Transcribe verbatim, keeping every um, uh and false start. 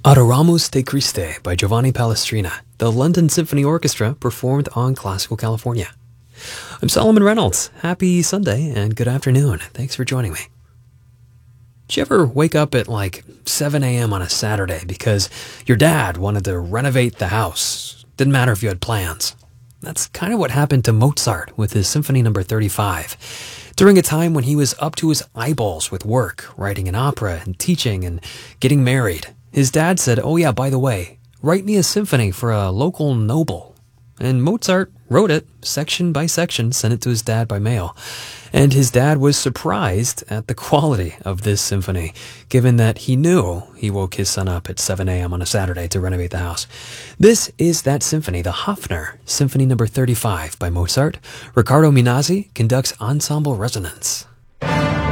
Adoramus te Christe by Giovanni Palestrina, the London Symphony Orchestra performed on Classical California. I'm Solomon Reynolds. Happy Sunday and good afternoon. Thanks for joining me. Did you ever wake up at like seven a.m. on a Saturday because your dad wanted to renovate the house? Didn't matter if you had plans. That's kind of what happened to Mozart with his Symphony number thirty-five. During a time when he was up to his eyeballs with work, writing an opera and teaching and getting married, his dad said, "Oh yeah, by the way, write me a symphony for a local noble." And Mozart wrote it section by section, sent it to his dad by mail. And his dad was surprised at the quality of this symphony, given that he knew he woke his son up at seven a.m. on a Saturday to renovate the house. This is that symphony, the Hofner, Symphony number thirty-five by Mozart. Riccardo Minazzi conducts Ensemble Resonance.